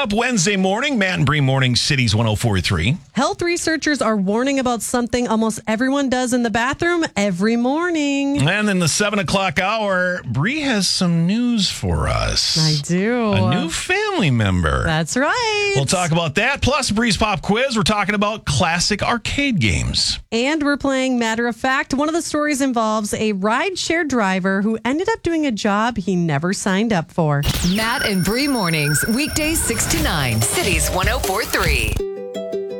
up Wednesday morning, Matt and Bree Morning Cities 104.3. Health researchers are warning about something almost everyone does in the bathroom every morning. And in the 7 o'clock hour, Bree has some news for us. I do. A new family member. That's right. We'll talk about that. Plus, Bree's Pop Quiz. We're talking about classic arcade games. And we're playing Matter of Fact. One of the stories involves a rideshare driver who ended up doing a job he never signed up for. Matt and Bree Mornings, weekdays 6 to 9, Cities 104.3.